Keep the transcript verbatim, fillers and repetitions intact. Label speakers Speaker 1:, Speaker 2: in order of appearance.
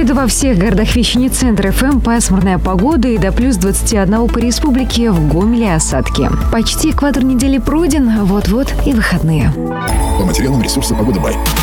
Speaker 1: среду во всех городах вещания Центр эф эм пасмурная погода и до плюс двадцати одного по республике, в Гомеле осадки. Почти экватор недели пройден, вот-вот и выходные.
Speaker 2: По материалам ресурса «Погода Бай».